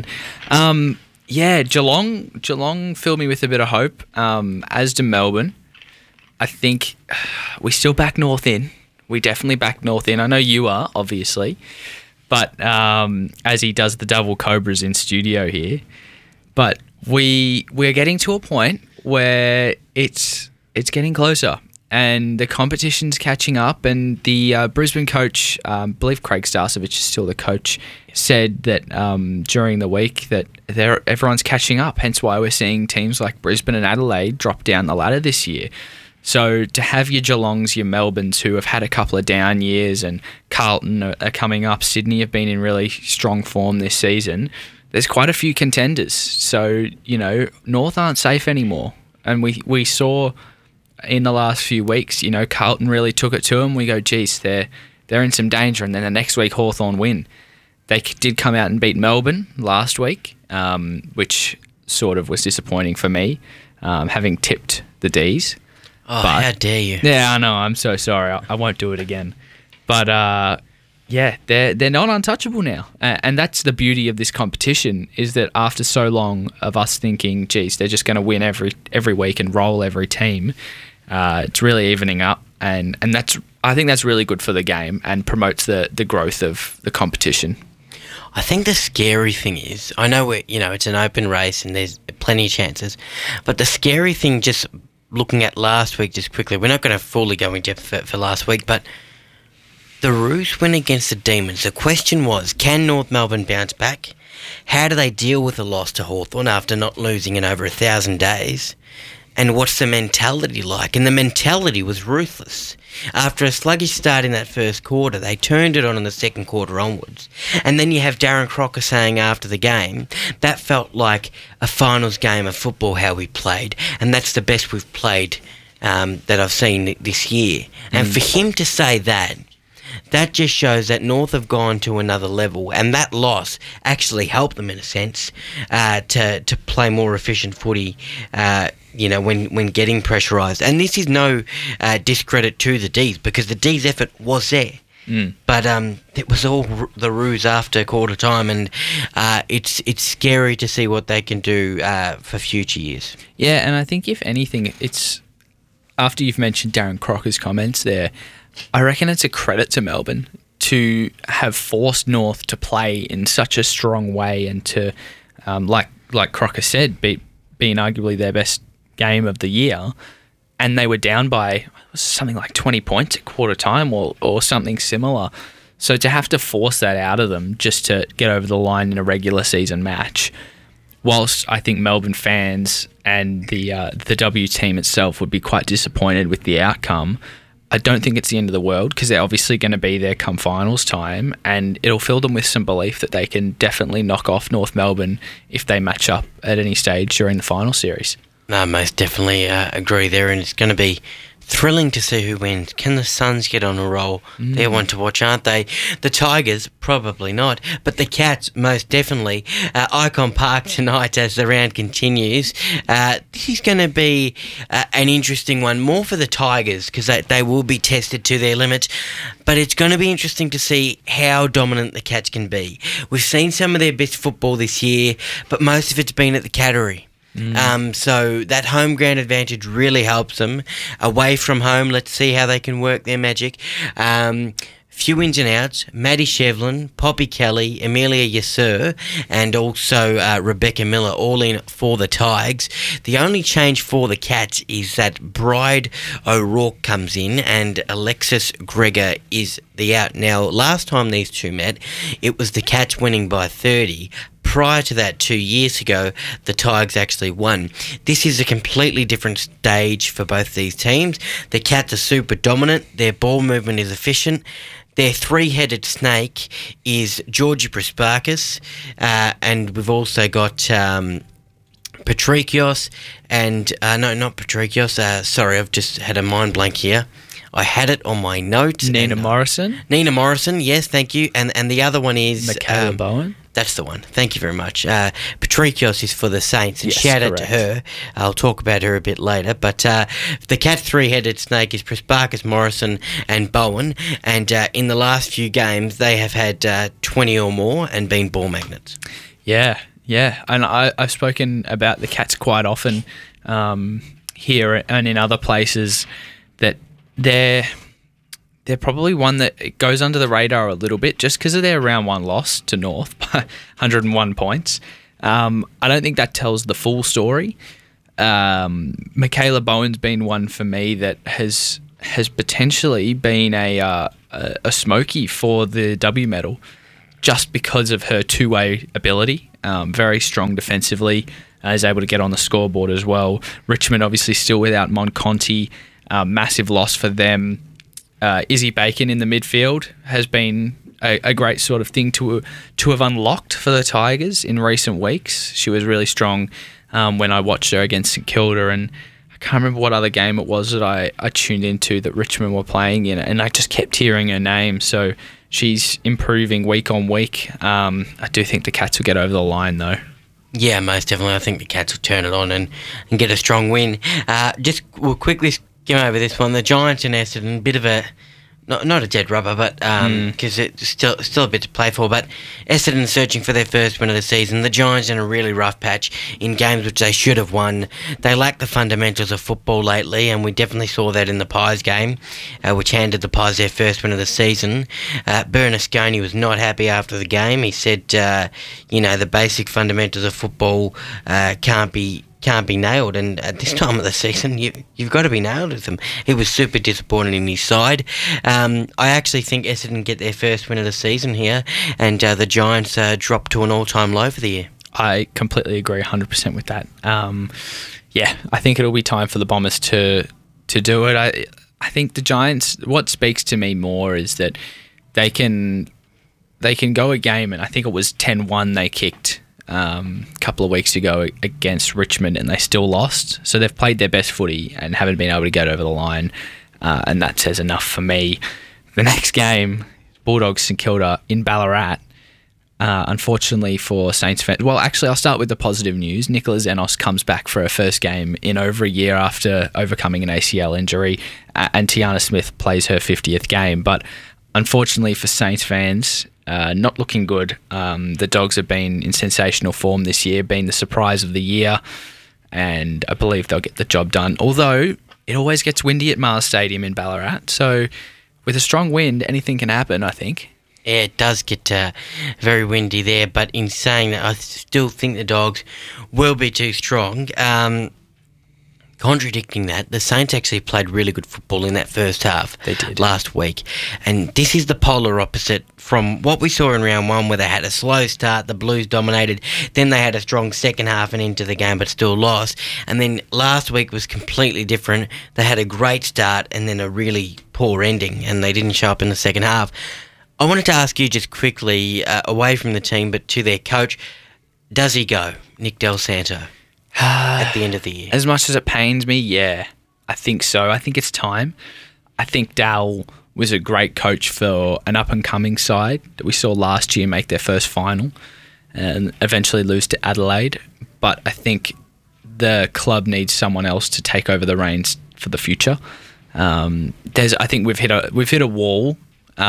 Yeah, Geelong filled me with a bit of hope, as do Melbourne. I think we still back North in. We definitely back North in. I know you are, obviously, but as he does the double Cobras in studio here. But we're getting to a point where it's getting closer and the competition's catching up, and the Brisbane coach, I believe Craig Starcevich is still the coach, said that during the week that everyone's catching up, hence why we're seeing teams like Brisbane and Adelaide drop down the ladder this year. So to have your Geelongs, your Melbournes, who have had a couple of down years, and Carlton are coming up, Sydney have been in really strong form this season, there's quite a few contenders. So, North aren't safe anymore. And we saw in the last few weeks, Carlton really took it to them. We go, geez, they're in some danger. And then the next week, Hawthorn win. They did come out and beat Melbourne last week, which sort of was disappointing for me, having tipped the Ds. Oh, but, how dare you. Yeah, I know. I'm so sorry. I won't do it again. But, yeah, they're not untouchable now. And that's the beauty of this competition, is that after so long of us thinking, geez, they're just going to win every week and roll every team, it's really evening up. And I think that's really good for the game and promotes the growth of the competition. I think the scary thing is, I know it's an open race and there's plenty of chances, but the scary thing, just looking at last week just quickly, we're not going to fully go in depth for last week, but the Roos win against the Demons. The question was, can North Melbourne bounce back? How do they deal with a loss to Hawthorn after not losing in over 1,000 days? And what's the mentality like? And the mentality was ruthless. After a sluggish start in that first quarter, they turned it on in the second quarter onwards. And then you have Darren Crocker saying after the game, that felt like a finals game of football, how we played. And that's the best we've played that I've seen this year. And for him to say that just shows that North have gone to another level, and that loss actually helped them in a sense to play more efficient footy. When getting pressurised. And this is no discredit to the Ds, because the Ds' effort was there. But it was all the ruse after quarter time, and it's scary to see what they can do for future years. Yeah, and I think if anything, it's after you've mentioned Darren Crocker's comments there, I reckon it's a credit to Melbourne to have forced North to play in such a strong way and to, like Crocker said, being arguably their best game of the year, and they were down by something like 20 points at quarter time or something similar. So to have to force that out of them just to get over the line in a regular season match, whilst I think Melbourne fans and the W team itself would be quite disappointed with the outcome, I don't think it's the end of the world, because they're obviously going to be there come finals time, and it'll fill them with some belief that they can definitely knock off North Melbourne if they match up at any stage during the final series. No, most definitely agree there, and it's going to be thrilling to see who wins. Can the Suns get on a roll? They're one to watch, aren't they? The Tigers, probably not, but the Cats, most definitely. Icon Park tonight as the round continues. This is going to be an interesting one, more for the Tigers, because they will be tested to their limit, but it's going to be interesting to see how dominant the Cats can be. We've seen some of their best football this year, but most of it's been at the Cattery. So that home ground advantage really helps them. Away from home, let's see how they can work their magic. Few ins and outs: Maddie Shevlin, Poppy Kelly, Amelia Yassir, and also Rebecca Miller, all in for the Tigers. The only change for the Cats is that Bride O'Rourke comes in and Alexis Gregor is the out. Now, last time these two met, it was the Cats winning by 30. Prior to that, 2 years ago, the Tigers actually won. This is a completely different stage for both these teams. The Cats are super dominant. Their ball movement is efficient. Their three-headed snake is Georgie Prasparkas, and we've also got Patrikios, and no, not Patrikios. Sorry, I've just had a mind blank here. I had it on my notes. Nina Morrison? Nina Morrison, yes, thank you. And the other one is Michaela Bowen? That's the one. Thank you very much. Patricios is for the Saints, and Yes, shout out to correct. her. I'll talk about her a bit later. But the Cat three-headed snake is Prasparkas, Morrison and Bowen, and in the last few games they have had 20 or more and been ball magnets. Yeah, and I've spoken about the Cats quite often here and in other places, that they're probably one that goes under the radar a little bit just because of their round one loss to North by 101 points. I don't think that tells the full story. Michaela Bowen's been one for me that has potentially been a smoky for the W medal just because of her two-way ability. Very strong defensively, is able to get on the scoreboard as well. Richmond obviously still without Monconti, massive loss for them. Izzy Bacon in the midfield has been a great sort of thing to have unlocked for the Tigers in recent weeks. She was really strong when I watched her against St Kilda, and I can't remember what other game it was that I tuned into that Richmond were playing in, and I just kept hearing her name. So she's improving week on week. I do think the Cats will get over the line though. Yeah, most definitely. I think the Cats will turn it on and get a strong win. We'll quickly skim over this one. The Giants and Essendon, bit of a not a dead rubber, but because it's still a bit to play for. But Essendon searching for their first win of the season. The Giants in a really rough patch in games which they should have won. They lack the fundamentals of football lately, and we definitely saw that in the Pies game, which handed the Pies their first win of the season. Bernasconi was not happy after the game. He said, the basic fundamentals of football can't be nailed, and at this time of the season you've got to be nailed with them. He was super disappointed in his side. I actually think Essendon get their first win of the season here, and the Giants drop to an all-time low for the year. I completely agree 100% with that. I think it'll be time for the Bombers to do it. I think the Giants, what speaks to me more is that they can go a game, and I think it was 10-1 they kicked a couple of weeks ago against Richmond, and they still lost. So they've played their best footy and haven't been able to get over the line, and that says enough for me. The next game, Bulldogs St Kilda in Ballarat. Unfortunately for Saints fans, well, actually, I'll start with the positive news. Nicola Zenos comes back for her first game in over a year after overcoming an ACL injury, and Tiana Smith plays her 50th game. But unfortunately for Saints fans, not looking good. The Dogs have been in sensational form this year, been the surprise of the year, and I believe they'll get the job done. Although it always gets windy at Mars Stadium in Ballarat, so with a strong wind, anything can happen, I think. Yeah, it does get very windy there, but in saying that, I still think the Dogs will be too strong. Contradicting that, the Saints actually played really good football in that first half. They did. Last week. And this is the polar opposite from what we saw in round one, where they had a slow start, the Blues dominated, then they had a strong second half and into the game but still lost. And then last week was completely different. They had a great start and then a really poor ending, and they didn't show up in the second half. I wanted to ask you just quickly, away from the team but to their coach, does he go, Nick Del Santo? At the end of the year. As much as it pains me, yeah, I think so. I think it's time. I think Dal was a great coach for an up-and-coming side that we saw last year make their first final and eventually lose to Adelaide. But I think the club needs someone else to take over the reins for the future. I think we've hit a wall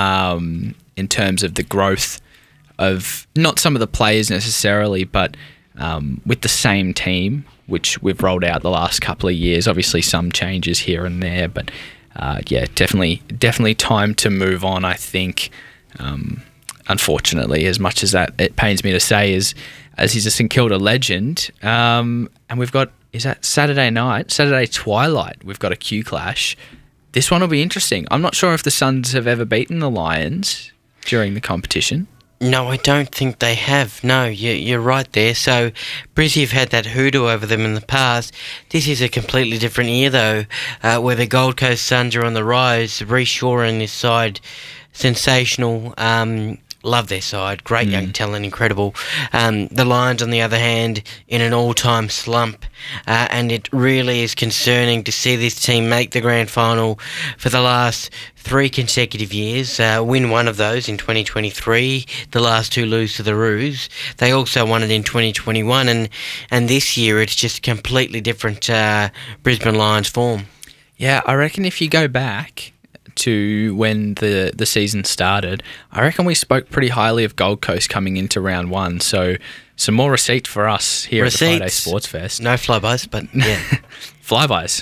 in terms of the growth of not some of the players necessarily, but with the same team, which we've rolled out the last couple of years. Obviously some changes here and there, but definitely time to move on, I think. Unfortunately, as much as that it pains me to say, as he's a St Kilda legend, and we've got, is that Saturday twilight, we've got a Q clash. This one will be interesting. I'm not sure if the Suns have ever beaten the Lions during the competition. No, I don't think they have. No, you're right there. So, Brizzy have had that hoodoo over them in the past. This is a completely different year, though, where the Gold Coast Suns are on the rise. Reece Shaw and this side, sensational. love their side. Great young talent, incredible. The Lions, on the other hand, in an all-time slump, and it really is concerning to see this team make the grand final for the last 3 consecutive years, win one of those in 2023, the last 2 lose to the Roos. They also won it in 2021, and this year it's just completely different Brisbane Lions form. Yeah, I reckon if you go back to when the season started, I reckon we spoke pretty highly of Gold Coast coming into round 1, so some more receipt for us here at the Friday Sports Fest. No flybys, but yeah. Flybys.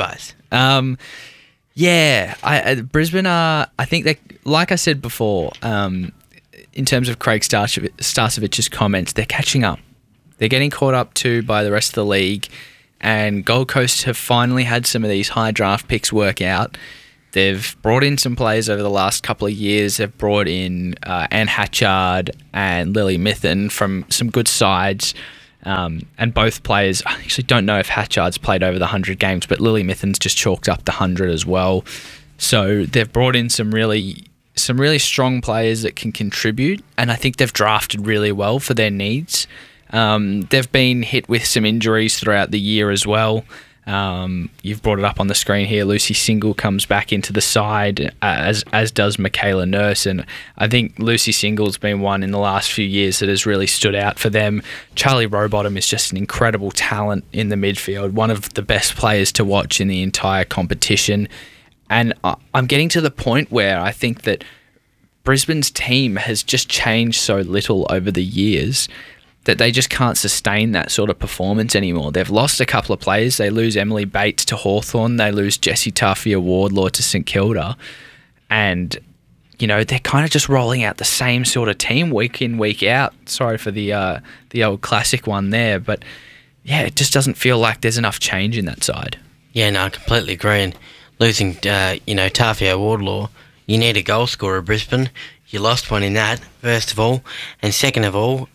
Brisbane are, I think they, like I said before, in terms of Craig Starcevich's comments, they're catching up. They're getting caught up to by the rest of the league, and Gold Coast have finally had some of these high draft picks work out. They've brought in some players over the last couple of years. They've brought in Anne Hatchard and Lily Mithen from some good sides. And both players, I actually don't know if Hatchard's played over the 100 games, but Lily Mithen's just chalked up the 100 as well. So they've brought in some really strong players that can contribute, and I think they've drafted really well for their needs. They've been hit with some injuries throughout the year as well. You've brought it up on the screen here. Lucy Single comes back into the side, as does Michaela Nurse, and I think Lucy Single's been one in the last few years that has really stood out for them. Charlie Rowbottom is just an incredible talent in the midfield, one of the best players to watch in the entire competition, and I'm getting to the point where I think that Brisbane's team has just changed so little over the years that they just can't sustain that sort of performance anymore. They've lost a couple of players. They lose Emily Bates to Hawthorn. They lose Jessie Tafia-Wardlaw to St Kilda. And, you know, they're kind of just rolling out the same sort of team week in, week out. Sorry for the old classic one there. But, yeah, it just doesn't feel like there's enough change in that side. Yeah, no, I completely agree. And losing, Tafia-Wardlaw, you need a goal scorer, Brisbane. You lost one in that, first of all. And second of all,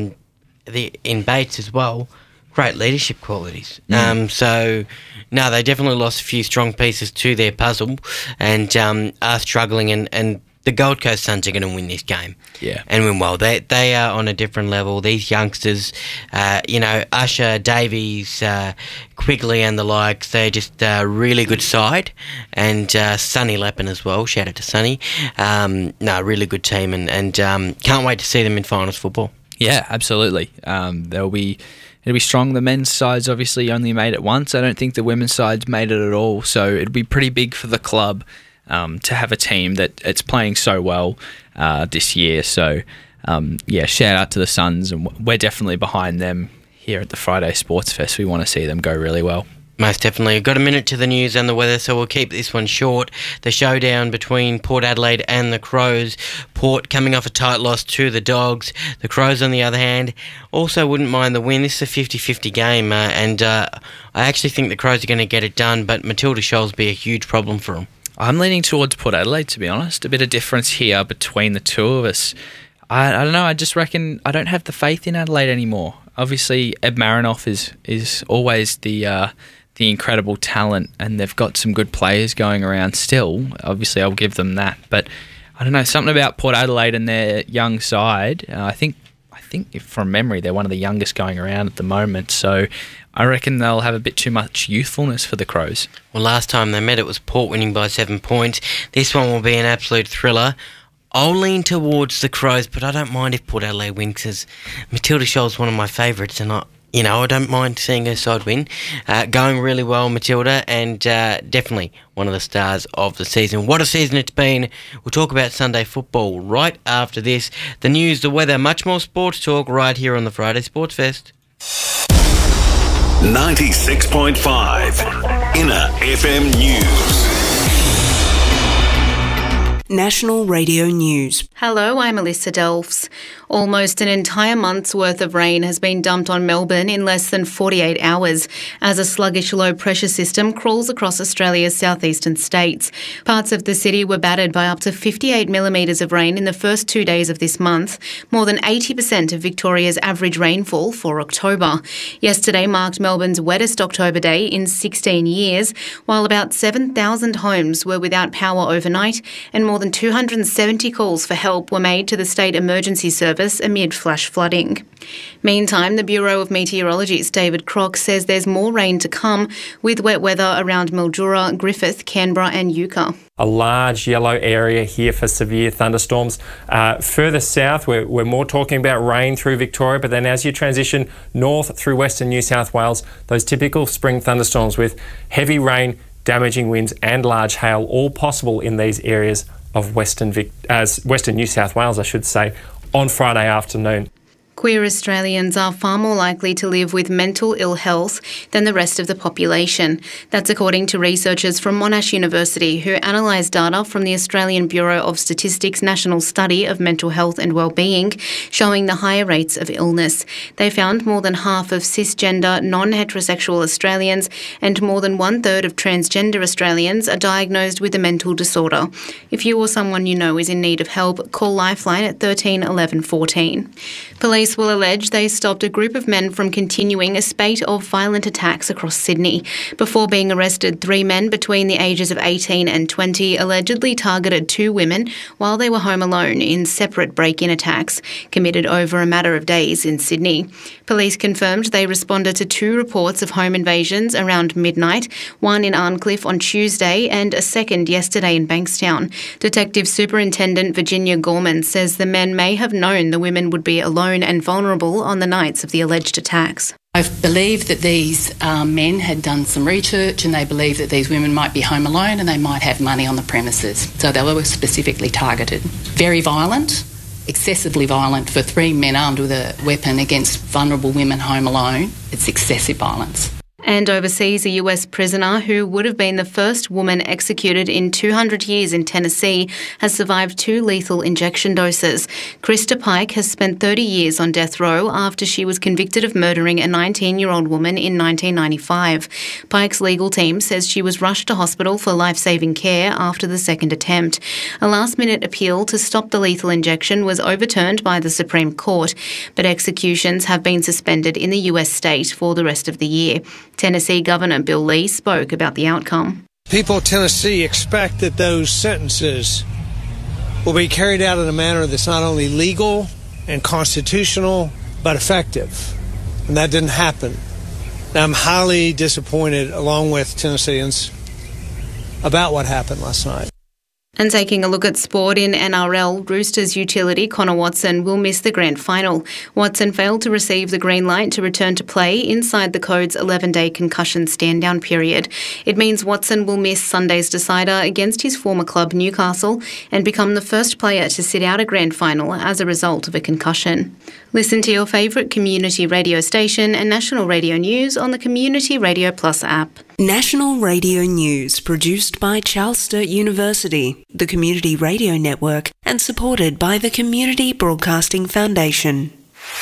in Bates as well, great leadership qualities. So, no, they definitely lost a few strong pieces to their puzzle and are struggling. And the Gold Coast Suns are going to win this game. Yeah. And win well. They are on a different level. These youngsters, Usher, Davies, Quigley and the likes, they're just a really good side. And Sonny Leppin as well. Shout out to Sonny. Really good team and can't wait to see them in finals football. Yeah, absolutely. It'll be strong. The men's side's obviously only made it once. I don't think the women's side's made it at all. So it'd be pretty big for the club to have a team that it's playing so well this year. So, shout out to the Suns, and we're definitely behind them here at the Friday Sports Fest. We want to see them go really well. Most definitely. We've got a minute to the news and the weather, so we'll keep this one short. The showdown between Port Adelaide and the Crows. Port coming off a tight loss to the Dogs. The Crows, on the other hand, also wouldn't mind the win. This is a 50-50 game, and I actually think the Crows are going to get it done, but Matilda Scholes will be a huge problem for them. I'm leaning towards Port Adelaide, to be honest. A bit of difference here between the two of us. I don't know, I just reckon I don't have the faith in Adelaide anymore. Obviously, Eb Marinoff is always the incredible talent, and they've got some good players going around still. Obviously, I'll give them that. But I don't know, something about Port Adelaide and their young side. I think if from memory, they're one of the youngest going around at the moment. So I reckon they'll have a bit too much youthfulness for the Crows. Well, last time they met, it was Port winning by 7 points. This one will be an absolute thriller. I'll lean towards the Crows, but I don't mind if Port Adelaide wins, because Matilda Scholes is one of my favourites, and I don't mind seeing her side win. Going really well, Matilda, and definitely one of the stars of the season. What a season it's been. We'll talk about Sunday football right after this. The news, the weather, much more sports talk right here on the Friday Sports Fest. 96.5 Inner FM News. National Radio News. Hello, I'm Alyssa Delphs. Almost an entire month's worth of rain has been dumped on Melbourne in less than 48 hours as a sluggish low-pressure system crawls across Australia's southeastern states. Parts of the city were battered by up to 58 millimetres of rain in the first 2 days of this month, more than 80% of Victoria's average rainfall for October. Yesterday marked Melbourne's wettest October day in 16 years, while about 7,000 homes were without power overnight and more more than 270 calls for help were made to the State Emergency Service amid flash flooding. Meantime, the Bureau of Meteorology's David Crock says there's more rain to come, with wet weather around Mildura, Griffith, Canberra and Yucca. A large yellow area here for severe thunderstorms. Further south, we're more talking about rain through Victoria, but then as you transition north through western New South Wales, those typical spring thunderstorms with heavy rain, damaging winds and large hail, all possible in these areas of western New South Wales, I should say, on Friday afternoon. Queer Australians are far more likely to live with mental ill health than the rest of the population. That's according to researchers from Monash University who analysed data from the Australian Bureau of Statistics National Study of Mental Health and Wellbeing, showing the higher rates of illness. They found more than half of cisgender, non-heterosexual Australians and more than one-third of transgender Australians are diagnosed with a mental disorder. If you or someone you know is in need of help, call Lifeline at 13 11 14. Police will allege they stopped a group of men from continuing a spate of violent attacks across Sydney. Before being arrested, 3 men between the ages of 18 and 20 allegedly targeted 2 women while they were home alone in separate break-in attacks, committed over a matter of days in Sydney. Police confirmed they responded to 2 reports of home invasions around midnight, one in Arncliffe on Tuesday and a second yesterday in Bankstown. Detective Superintendent Virginia Gorman says the men may have known the women would be alone and vulnerable on the nights of the alleged attacks. I believe that these men had done some research and they believed that these women might be home alone and they might have money on the premises. So they were specifically targeted. Very violent, excessively violent for 3 men armed with a weapon against vulnerable women home alone. It's excessive violence. And overseas, a US prisoner who would have been the first woman executed in 200 years in Tennessee has survived 2 lethal injection doses. Krista Pike has spent 30 years on death row after she was convicted of murdering a 19-year-old woman in 1995. Pike's legal team says she was rushed to hospital for life-saving care after the second attempt. A last-minute appeal to stop the lethal injection was overturned by the Supreme Court, but executions have been suspended in the US state for the rest of the year. Tennessee Governor Bill Lee spoke about the outcome. People of Tennessee expect that those sentences will be carried out in a manner that's not only legal and constitutional, but effective. And that didn't happen. Now, I'm highly disappointed, along with Tennesseans, about what happened last night. And taking a look at sport in NRL, Roosters utility Connor Watson will miss the grand final. Watson failed to receive the green light to return to play inside the Code's 11-day concussion stand-down period. It means Watson will miss Sunday's decider against his former club Newcastle and become the first player to sit out a grand final as a result of a concussion. Listen to your favourite community radio station and national radio news on the Community Radio Plus app. National Radio News, produced by Charles Sturt University, the Community Radio Network, and supported by the Community Broadcasting Foundation.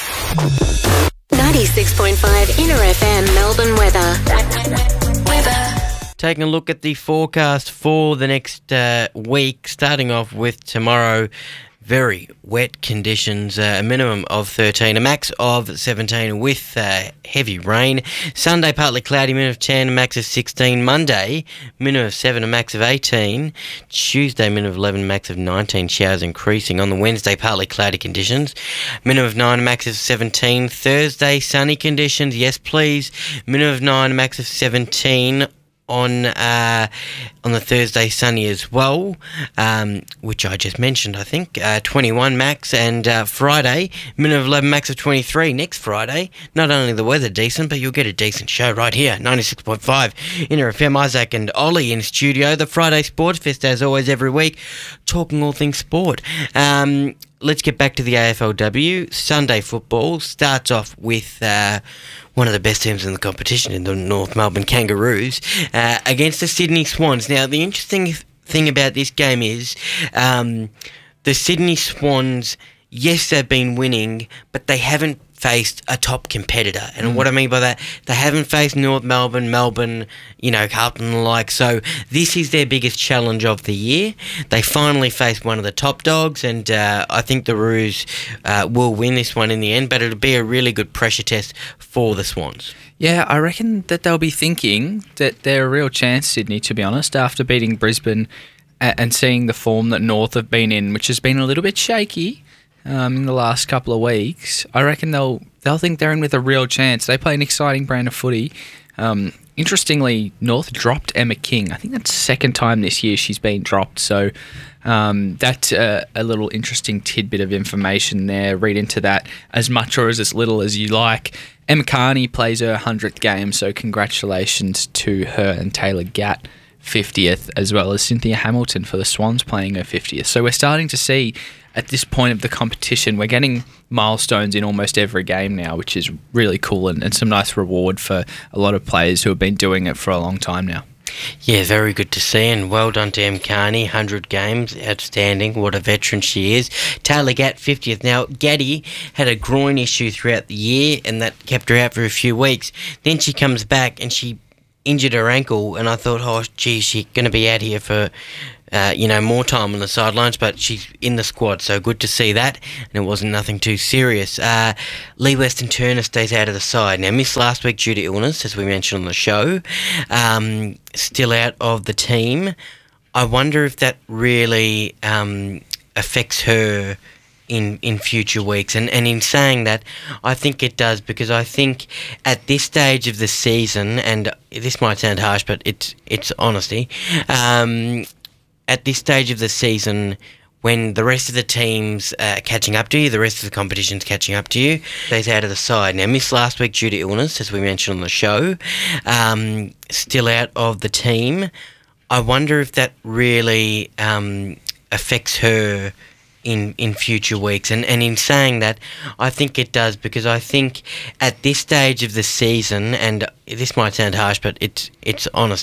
96.5 Inner FM Melbourne weather. Taking a look at the forecast for the next week, starting off with tomorrow. Very wet conditions, a minimum of 13, a max of 17 with heavy rain. Sunday, partly cloudy, minimum of 10, a max of 16. Monday, minimum of 7, a max of 18. Tuesday, minimum of 11, max of 19, showers increasing. On the Wednesday, partly cloudy conditions, minimum of 9, a max of 17. Thursday, sunny conditions, yes please, minimum of 9, a max of 17. On the Thursday, sunny as well, which I just mentioned, I think, 21 max, and Friday, minimum of 11, max of 23. Next Friday, not only the weather decent, but you'll get a decent show right here, 96.5 Inner FM. Isaac and Ollie in studio. The Friday Sports Fest, as always, every week, talking all things sport. Let's get back to the AFLW. Sunday football starts off with one of the best teams in the competition in the North Melbourne Kangaroos against the Sydney Swans. Now, the interesting thing about this game is the Sydney Swans, yes, they've been winning, but they haven't faced a top competitor. And what I mean by that, they haven't faced North Melbourne, Carlton and the like. So this is their biggest challenge of the year. They finally faced one of the top dogs, and I think the Roos will win this one in the end, but it'll be a really good pressure test for the Swans. Yeah, I reckon that they'll be thinking that they're a real chance, Sydney, to be honest, after beating Brisbane and seeing the form that North have been in, which has been a little bit shaky in the last couple of weeks, I reckon they'll think they're in with a real chance. They play an exciting brand of footy. Interestingly, North dropped Emma King. I think that's the second time this year she's been dropped. So that's a little interesting tidbit of information there. Read into that as much or as little as you like. Emma Carney plays her 100th game, so congratulations to her and Taylor Gatt, 50th, as well as Cynthia Hamilton for the Swans playing her 50th. So we're starting to see at this point of the competition, we're getting milestones in almost every game now, which is really cool and some nice reward for a lot of players who have been doing it for a long time now. Yeah, very good to see, and well done to Em Carney, 100 games, outstanding, what a veteran she is. Taylor Gatt, 50th. Now, Gatty had a groin issue throughout the year, and that kept her out for a few weeks. Then she comes back and she injured her ankle, and I thought, oh, gee, she's going to be out here for more time on the sidelines, but she's in the squad, so good to see that, and it wasn't nothing too serious. Lee Weston Turner stays out of the side. Now, missed last week due to illness, as we mentioned on the show. Still out of the team. I wonder if that really affects her in future weeks. And in saying that, I think it does, because I think at this stage of the season, and this might sound harsh, but it's honesty, at this stage of the season, when the rest of the team's catching up to you, the rest of the competition's catching up to you, stays out of the side. Now, missed last week due to illness, as we mentioned on the show. Still out of the team. I wonder if that really affects her in future weeks. And in saying that, I think it does, because I think at this stage of the season, and this might sound harsh, but it's honest,